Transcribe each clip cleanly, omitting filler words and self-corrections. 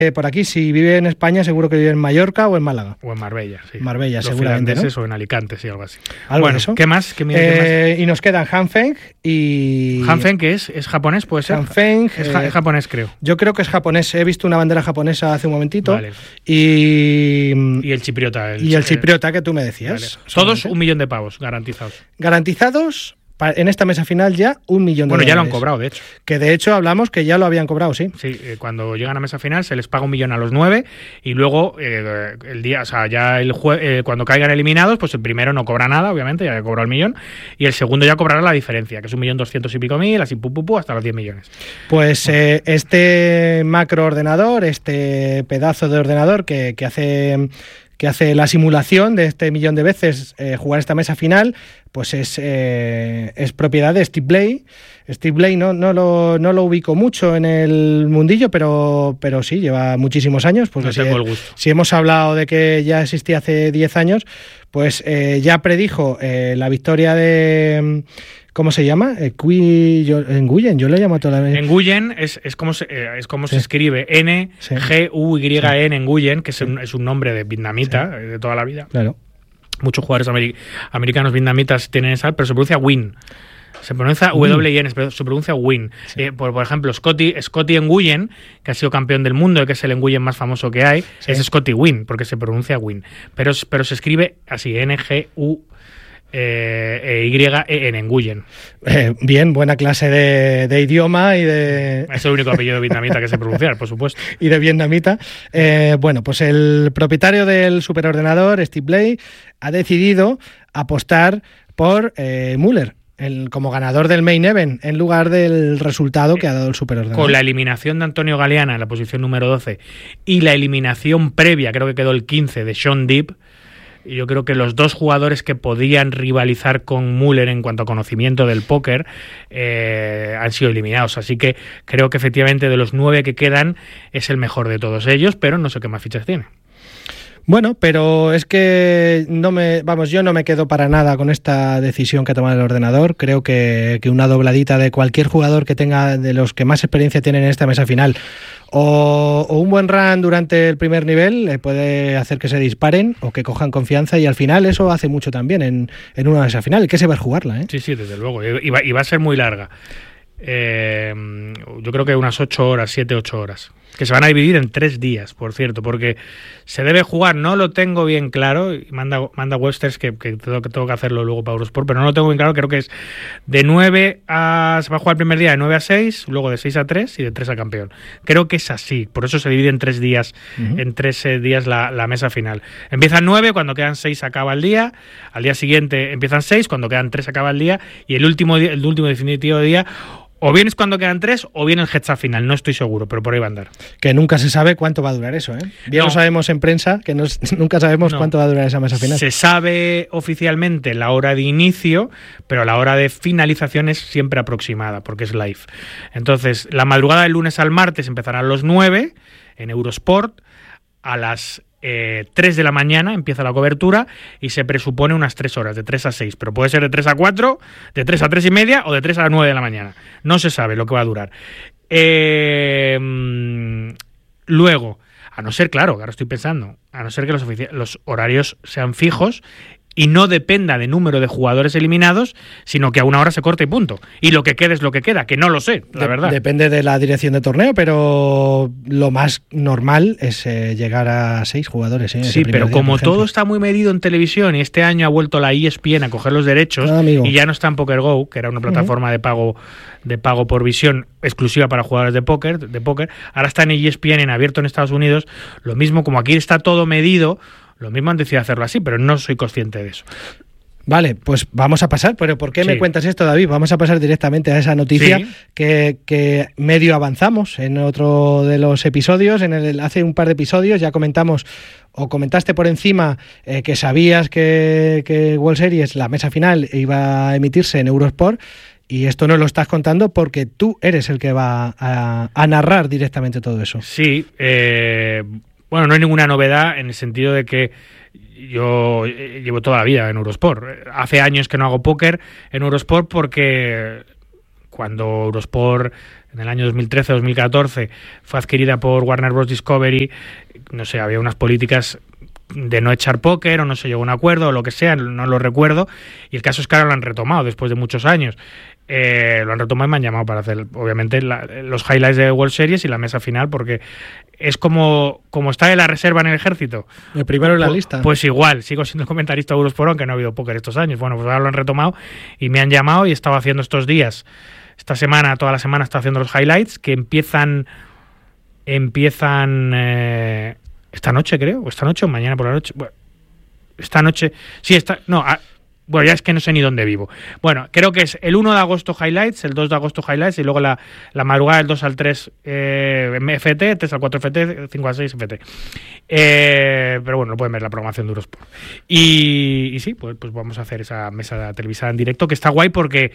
por aquí, si vive en España, seguro que vive en Mallorca o en Málaga. O en Marbella, sí. Marbella, Los seguramente, ¿no? O en Alicante, sí, algo así. Algo bueno, de eso. ¿qué más? ¿Qué más? Y nos quedan Hanfeng y... Hanfeng, ¿qué es? ¿Es japonés, puede ser? Hanfeng... Es japonés, creo. Yo creo que es japonés. He visto una bandera japonesa hace un momentito. Vale. Y el chipriota. El chipriota que tú me decías. Vale. Todos 1 millón de pavos garantizados. Garantizados... En esta mesa final ya $1 millón. Bueno, ya lo han cobrado, de hecho. Que de hecho hablamos que ya lo habían cobrado, sí. Sí, cuando llegan a mesa final se les paga 1 millón a los 9 y luego el día, o sea, ya cuando caigan eliminados, pues el primero no cobra nada, obviamente, ya cobró el millón, y el segundo ya cobrará la diferencia, que es 1.200.000 y pico, así hasta los 10 millones. Pues este macroordenador, este pedazo de ordenador que hace la simulación de este millón de veces jugar esta mesa final, pues es propiedad de Steve Blay. Steve Blay no lo ubico mucho en el mundillo, pero sí, lleva muchísimos años. Porque no tengo el gusto. Si hemos hablado de que ya existía hace 10 años, pues ya predijo la victoria de... ¿Cómo se llama? Nguyen, yo lo llamo toda la vez. Nguyen es como se escribe N-G-U-Y-N, Nguyen, que es un nombre de vietnamita de toda la vida. Claro. Muchos jugadores americanos vietnamitas tienen esa, pero se pronuncia Win. Se pronuncia W-I-N, pero se pronuncia Win. Sí. Por ejemplo, Scotty Nguyen, que ha sido campeón del mundo, que es el Nguyen más famoso que hay, es Scotty Win, porque se pronuncia Win. Pero se escribe así, N-G-U-Y-N, Nguyen. Bien, buena clase de idioma y de... Es el único apellido vietnamita que sé pronunciar, por supuesto. Y de vietnamita. Bueno, pues el propietario del superordenador, Steve Blay, ha decidido apostar por Müller como ganador del main event en lugar del resultado que ha dado el superordenador. Con la eliminación de Antonio Galeana en la posición número 12 y la eliminación previa, creo que quedó el 15, de Sean Deeb, y yo creo que los dos jugadores que podían rivalizar con Müller en cuanto a conocimiento del póker han sido eliminados. Así que creo que efectivamente de los 9 que quedan es el mejor de todos ellos, pero no sé qué más fichas tiene. Bueno, pero es que yo no me quedo para nada con esta decisión que ha tomado el ordenador. Creo que una dobladita de cualquier jugador que tenga, de los que más experiencia tienen en esta mesa final, o un buen run durante el primer nivel puede hacer que se disparen o que cojan confianza, y al final eso hace mucho también en una mesa final. Hay que saber jugarla, ¿eh? Sí, desde luego. Y va a ser muy larga. Yo creo que unas 8 horas, 7-8 horas. Que se van a dividir en 3 días, por cierto, porque se debe jugar, no lo tengo bien claro, y manda Websters que tengo que hacerlo luego para Eurosport, pero no lo tengo bien claro, creo que es de 9 a... Se va a jugar el primer día de 9 a 6, luego de 6 a 3 y de 3 a campeón. Creo que es así, por eso se divide en 3 días, en 3 días la mesa final. Empiezan 9, cuando quedan 6 acaba el día, al día siguiente empiezan 6, cuando quedan 3 acaba el día, y el último definitivo día... O bien es cuando quedan 3 o bien el heads-up final, no estoy seguro, pero por ahí va a andar. Que nunca se sabe cuánto va a durar eso, ¿eh? Bien, no. Lo sabemos en prensa, que nunca sabemos cuánto va a durar esa mesa final. Se sabe oficialmente la hora de inicio, pero la hora de finalización es siempre aproximada, porque es live. Entonces, la madrugada del lunes al martes empezarán los 9 en Eurosport, a las 3 de la mañana empieza la cobertura y se presupone unas 3 horas, de 3 a 6, pero puede ser de 3 a 4, de 3 a 3 y media o de 3 a 9 de la mañana. No se sabe lo que va a durar. Luego, a no ser, claro, ahora estoy pensando, a no ser que los horarios sean fijos y no dependa de número de jugadores eliminados, sino que a una hora se corta y punto. Y lo que quede es lo que queda, que no lo sé, la verdad. Depende de la dirección de torneo, pero lo más normal es llegar a 6 jugadores. Sí, pero día, como todo está muy medido en televisión, y este año ha vuelto la ESPN a coger los derechos, y ya no está en PokerGo, que era una plataforma de pago por visión exclusiva para jugadores de póker, ahora está en ESPN, en abierto en Estados Unidos. Lo mismo, como aquí está todo medido, lo mismo han decidido hacerlo así, pero no soy consciente de eso. Vale, pues vamos a pasar. ¿Pero por qué me cuentas esto, David? Vamos a pasar directamente a esa noticia que medio avanzamos en otro de los episodios. Hace un par de episodios ya comentamos, o comentaste por encima, que sabías que World Series, la mesa final, iba a emitirse en Eurosport. Y esto nos lo estás contando porque tú eres el que va a narrar directamente todo eso. Sí, bueno, no hay ninguna novedad en el sentido de que yo llevo toda la vida en Eurosport. Hace años que no hago póker en Eurosport porque cuando Eurosport en el año 2013-2014 fue adquirida por Warner Bros. Discovery, no sé, había unas políticas de no echar póker o no se llegó a un acuerdo o lo que sea, no lo recuerdo, y el caso es que ahora lo han retomado después de muchos años. Lo han retomado y me han llamado para hacer, obviamente, los highlights de World Series y la mesa final, porque es como está de la reserva en el ejército. El primero en la lista. Pues igual, sigo siendo comentarista de Eurosport, aunque no ha habido póker estos años. Bueno, pues ahora lo han retomado y me han llamado y he estado haciendo estos días. Esta semana, toda la semana, he estado haciendo los highlights que empiezan esta noche, creo, o esta noche o mañana por la noche. Bueno, esta noche, sí, bueno, ya es que no sé ni dónde vivo. Bueno, creo que es el 1 de agosto highlights, el 2 de agosto highlights y luego la madrugada del 2 al 3 FT, 3 al 4 FT, 5 al 6 FT. Pero bueno, lo pueden ver la programación de Eurosport. Y sí, pues vamos a hacer esa mesa televisada en directo, que está guay porque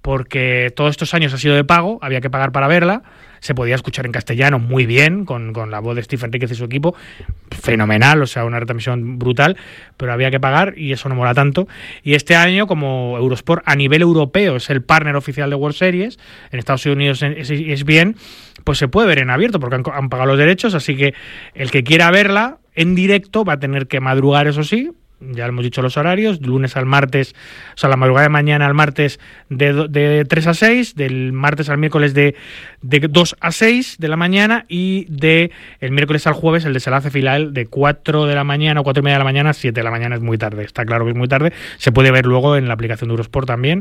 todos estos años ha sido de pago, había que pagar para verla. Se podía escuchar en castellano muy bien, con la voz de Steve Enríquez y su equipo, fenomenal, o sea, una retransmisión brutal, pero había que pagar y eso no mola tanto. Y este año, como Eurosport a nivel europeo es el partner oficial de World Series, en Estados Unidos es bien, pues se puede ver en abierto porque han pagado los derechos, así que el que quiera verla en directo va a tener que madrugar, eso sí. Ya hemos dicho los horarios, lunes al martes, o sea, la madrugada de mañana al martes de 3 a 6, del martes al miércoles de 2 a 6 de la mañana y de el miércoles al jueves el desenlace final de 4 de la mañana o 4 y media de la mañana a 7 de la mañana. Es muy tarde, está claro que es muy tarde, se puede ver luego en la aplicación de Eurosport también,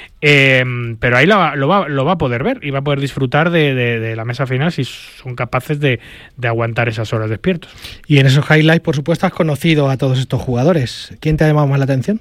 pero ahí lo va a poder ver y va a poder disfrutar de la mesa final si son capaces de aguantar esas horas despiertos. Y en esos highlights, por supuesto, has conocido a todos estos jugadores. ¿Quién te ha llamado más la atención?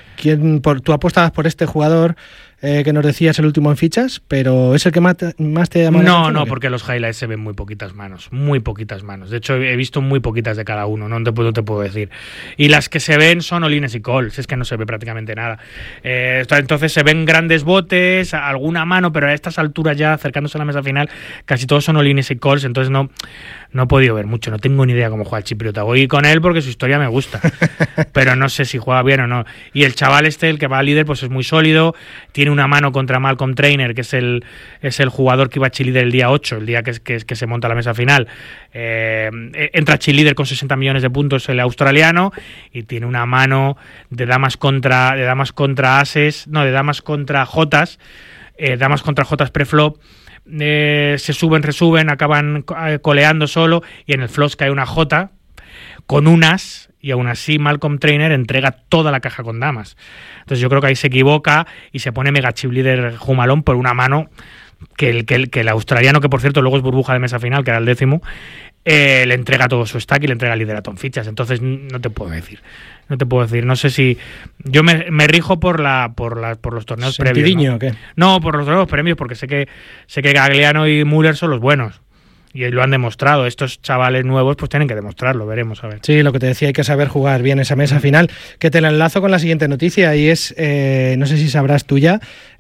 Tú apostabas por este jugador que nos decías el último en fichas, pero ¿es el que más te ha llamado la atención? No, porque los highlights se ven muy poquitas manos. De hecho, he visto muy poquitas de cada uno, no te puedo decir. Y las que se ven son Olines y Coles, es que no se ve prácticamente nada. Entonces se ven grandes botes, alguna mano, pero a estas alturas ya, acercándose a la mesa final, casi todos son Olines y Coles, entonces no he podido ver mucho, no tengo ni idea cómo juega el chipriota. Voy con él porque su historia me gusta, pero no sé si juega bien o no. Y el chaval el que va líder, pues es muy sólido, tiene una mano contra Malcolm Trainer, que es el jugador que iba a cheerleader el día 8, el día que se monta la mesa final. Entra cheerleader con 60 millones de puntos el australiano y tiene una mano de damas contra ases, no, de damas contra jotas, damas contra jotas preflop. Se resuben, acaban coleando solo y en el flush cae una jota con un as y aún así Malcolm Trainer entrega toda la caja con damas. Entonces yo creo que ahí se equivoca y se pone mega chip líder Jumalón por una mano que el australiano, que por cierto luego es burbuja de mesa final, que era el 10º, le entrega todo su stack y le entrega el liderato en fichas. Entonces no te puedo decir. No sé si yo me rijo por los torneos previos, ¿no? ¿O qué? No, por los torneos premios, porque sé que Gagliano y Müller son los buenos. Y lo han demostrado. Estos chavales nuevos pues tienen que demostrarlo, veremos a ver. Sí, lo que te decía, hay que saber jugar bien esa mesa final, que te la enlazo con la siguiente noticia y es, no sé si sabrás tú ya,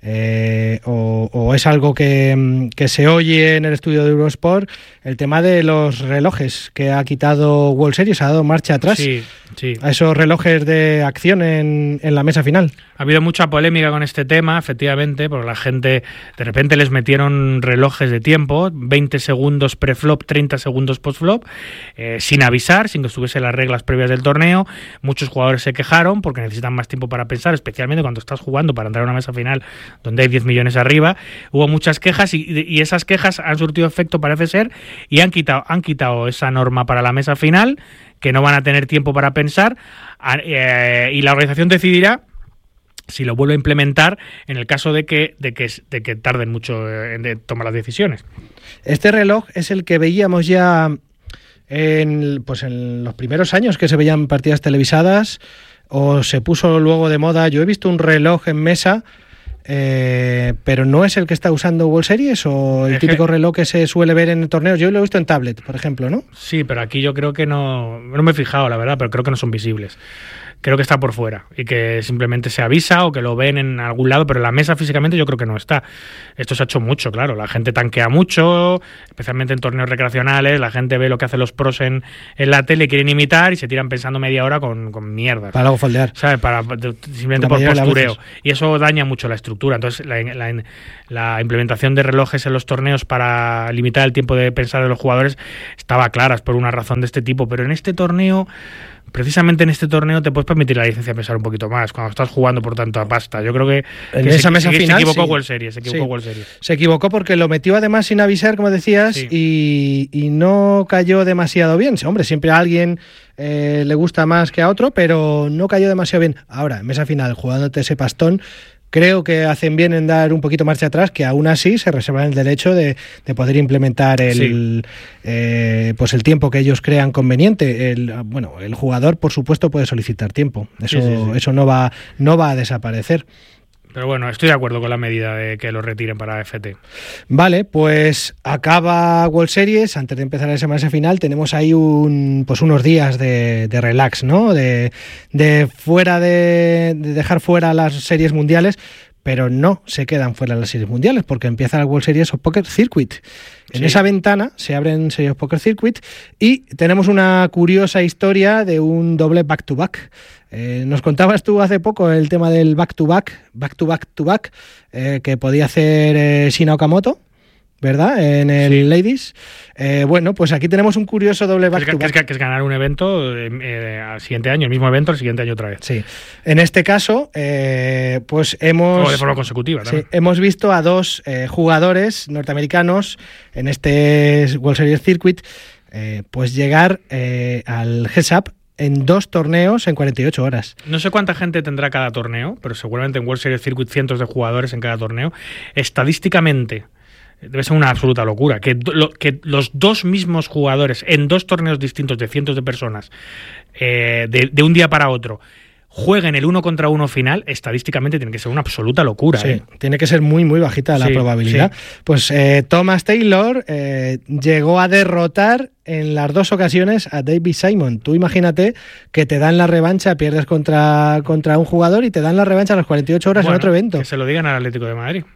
o es algo que se oye en el estudio de Eurosport, el tema de los relojes que ha quitado World Series, ha dado marcha atrás a esos relojes de acción en la mesa final. Ha habido mucha polémica con este tema, efectivamente, porque la gente de repente les metieron relojes de tiempo, 20 segundos preflop, 30 segundos postflop, sin avisar, sin que estuviesen las reglas previas del torneo. Muchos jugadores se quejaron porque necesitan más tiempo para pensar, especialmente cuando estás jugando para entrar a una mesa final donde hay 10 millones arriba. Hubo muchas quejas y esas quejas han surtido efecto, parece ser, y han quitado esa norma para la mesa final, que no van a tener tiempo para pensar, y la organización decidirá si lo vuelve a implementar en el caso de que tarden mucho en tomar las decisiones. Este reloj es el que veíamos ya en los primeros años que se veían partidas televisadas, o se puso luego de moda. Yo he visto un reloj en mesa, pero no es el que está usando World Series, o el típico reloj que se suele ver en torneos. Yo lo he visto en tablet, por ejemplo, ¿no? Sí, pero aquí yo creo que no me he fijado, la verdad, pero creo que no son visibles. Creo que está por fuera y que simplemente se avisa o que lo ven en algún lado, pero en la mesa físicamente yo creo que no está. Esto se ha hecho mucho, claro. La gente tanquea mucho, especialmente en torneos recreacionales. La gente ve lo que hacen los pros en la tele y quieren imitar y se tiran pensando media hora con mierdas. Para luego foldear. ¿Sabes? Simplemente por postureo. Y eso daña mucho la estructura. infraestructura. Entonces, la implementación de relojes en los torneos para limitar el tiempo de pensar de los jugadores estaba clara, por una razón de este tipo. Pero en este torneo, precisamente en este torneo, te puedes permitir la licencia de pensar un poquito más cuando estás jugando por tanta pasta. Yo creo que en esa mesa final se equivocó sí. World Series. Se equivocó porque lo metió además sin avisar, como decías, y no cayó demasiado bien. Hombre, siempre a alguien le gusta más que a otro, pero no cayó demasiado bien. Ahora, en mesa final, jugándote ese pastón, creo que hacen bien en dar un poquito marcha atrás, que aún así se reservan el derecho de poder implementar pues el tiempo que ellos crean conveniente. El jugador, por supuesto, puede solicitar tiempo. Eso no va a desaparecer. Pero bueno, estoy de acuerdo con la medida de que lo retiren para FT. Vale, pues acaba World Series. Antes de empezar la semana final tenemos ahí unos días de relax, ¿no? De dejar fuera las series mundiales, pero no se quedan fuera las series mundiales porque empieza la World Series of Poker Circuit. En esa ventana se abren Series of Poker Circuit y tenemos una curiosa historia de un doble back-to-back. Nos contabas tú hace poco el tema del back-to-back, que podía hacer Shinya Okamoto, ¿verdad? En el Ladies. Pues aquí tenemos un curioso doble back-to-back. Que es ganar un evento al siguiente año, el mismo evento, el siguiente año otra vez. Sí. En este caso, pues hemos... O de forma consecutiva también. Sí, hemos visto a dos jugadores norteamericanos en este World Series Circuit pues llegar al Heads Up en 2 torneos en 48 horas. No sé cuánta gente tendrá cada torneo, pero seguramente en World Series Circuit cientos de jugadores en cada torneo. Estadísticamente debe ser una absoluta locura que los dos mismos jugadores en 2 torneos distintos de cientos de personas de un día para otro jueguen el 1 contra 1 final. Estadísticamente tiene que ser una absoluta locura. Sí, tiene que ser muy, muy bajita la probabilidad. Sí. Pues Thomas Taylor llegó a derrotar en las 2 ocasiones a David Simon. Tú imagínate que te dan la revancha, pierdes contra un jugador y te dan la revancha a las 48 horas en otro evento. Que se lo digan al Atlético de Madrid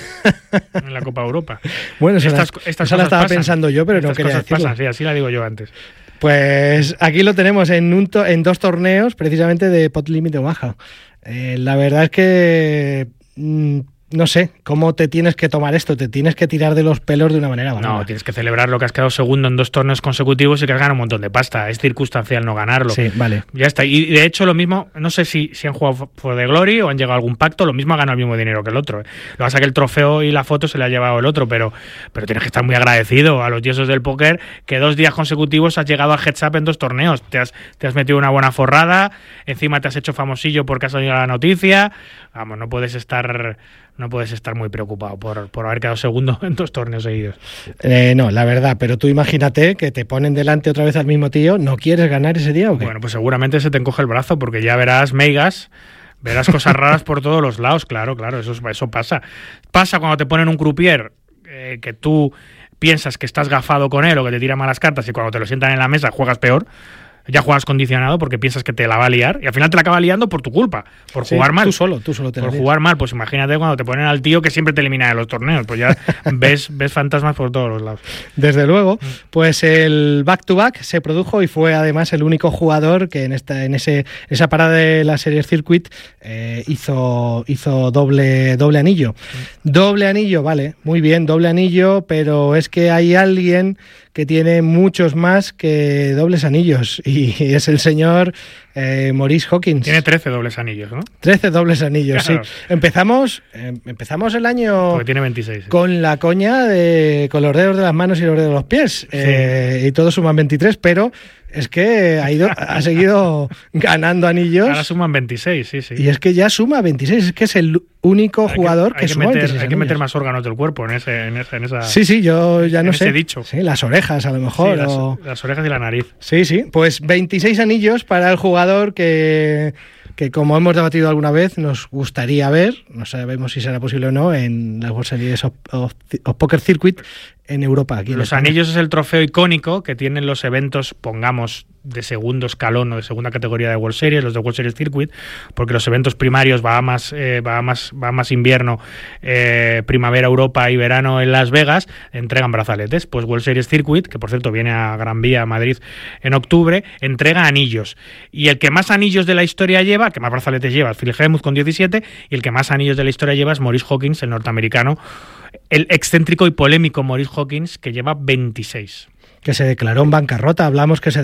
en la Copa Europa. Bueno, esa la estaba pensando yo, pero no quería decirlo. Pasan, sí, así la digo yo antes. Pues aquí lo tenemos en 2 torneos precisamente de Pot Limit de Omaha. La verdad es que no sé cómo te tienes que tomar esto, te tienes que tirar de los pelos de una manera barata. No, tienes que celebrar lo que has quedado segundo en 2 torneos consecutivos y que has ganado un montón de pasta. Es circunstancial no ganarlo. Sí, vale. Ya está. Y de hecho lo mismo, no sé si han jugado for the glory o han llegado a algún pacto, lo mismo ha ganado el mismo dinero que el otro. Lo que pasa es que el trofeo y la foto se le ha llevado el otro, pero tienes que estar muy agradecido a los dioses del póker que 2 días consecutivos has llegado a Heads Up en 2 torneos. Te has metido una buena forrada, encima te has hecho famosillo porque has salido a la noticia. Vamos, no puedes estar muy preocupado por haber quedado segundo en 2 torneos seguidos. No, la verdad, pero tú imagínate que te ponen delante otra vez al mismo tío, ¿no quieres ganar ese día o qué? Bueno, pues seguramente se te encoge el brazo porque ya verás meigas, verás cosas raras por todos los lados, claro, eso pasa. Pasa cuando te ponen un croupier que tú piensas que estás gafado con él o que te tira malas cartas y cuando te lo sientan en la mesa juegas peor. Ya juegas condicionado porque piensas que te la va a liar y al final te la acaba liando por tu culpa, por jugar mal. Tú solo te por jugar mal, pues imagínate cuando te ponen al tío que siempre te elimina de los torneos, pues ya ves fantasmas por todos los lados. Desde luego, pues el back-to-back se produjo y fue además el único jugador que en esa parada de la Series Circuit hizo doble anillo. Doble anillo, vale, muy bien, doble anillo, pero es que hay alguien que tiene muchos más que dobles anillos y es el señor Maurice Hawkins. Tiene 13 dobles anillos, ¿no? 13 dobles anillos, claro. Sí. Empezamos el año porque tiene 26, sí. Con la coña con los dedos de las manos y los dedos de los pies, sí. Y todos suman 23, pero es que ha seguido ganando anillos. Ahora suman 26, sí. Y es que ya suma 26, es que es el único jugador que suma 26 Hay que meter más órganos del cuerpo en esa... Sí, yo ya no sé. Ese dicho. Sí, las orejas a lo mejor. Sí, las orejas y la nariz. Sí, pues 26 anillos para el jugador que como hemos debatido alguna vez, nos gustaría ver, no sabemos si será posible o no, en las World Series of Poker Circuit, en Europa. Aquí los anillos es el trofeo icónico que tienen los eventos, pongamos, de segundo escalón o de segunda categoría de World Series, los de World Series Circuit, porque los eventos primarios va más invierno, primavera Europa y verano en Las Vegas, entregan brazaletes. Pues World Series Circuit, que por cierto viene a Gran Vía, a Madrid, en octubre, entrega anillos. Y el que más anillos de la historia lleva, el que más brazaletes lleva, es Phil Hellmuth con 17, y el que más anillos de la historia lleva es Maurice Hawkins, el norteamericano, el excéntrico y polémico Maurice Hawkins, que lleva 26. Que se declaró en bancarrota, hablamos que se